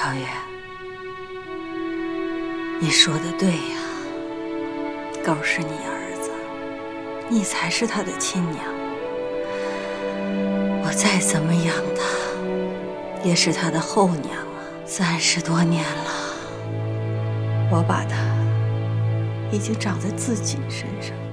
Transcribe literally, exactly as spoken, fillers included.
乔月，你说的对呀，狗是你儿子，你才是他的亲娘。我再怎么养他，也是他的后娘啊。三十多年了，我把他已经长在自己身上。